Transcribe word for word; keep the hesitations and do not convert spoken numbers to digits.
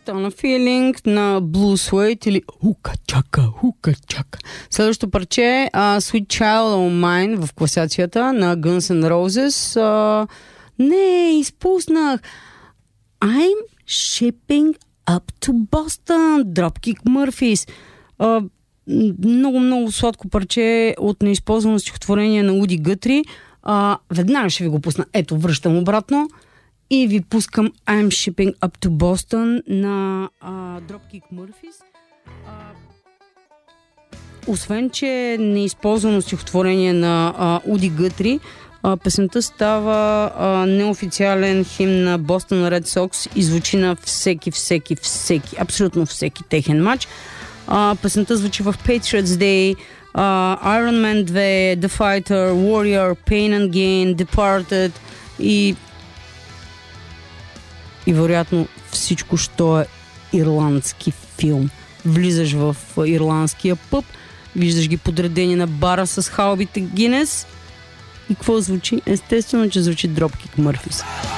On a Feeling на Blue Suede или Хука Чака, Хука Чака. Следващото парче uh, Sweet Child of Mine в класацията на Guns N' Roses. Uh, не, изпуснах. I'm shipping up to Boston. Dropkick Murphys. Uh, много, много сладко парче от неизползвано стихотворение на Уди Гътри. Uh, веднага ще ви го пусна. Ето, връщам обратно. И ви пускам I'm Shipping Up to Boston на uh, Dropkick Murphys. Uh, освен, че е неизползвано стихотворение на uh, Уди Гътри, uh, песента става uh, неофициален химн на Boston Red Sox и звучи на всеки, всеки, всеки, абсолютно всеки техен матч. Uh, песента звучи в Patriots Day, uh, Iron Man две, The Fighter, Warrior, Pain and Gain, Departed и и вероятно всичко, що е ирландски филм. Влизаш в ирландския пъб, виждаш ги подредени на бара с халбите Гинес и какво звучи? Естествено, че звучи Dropkick Murphys.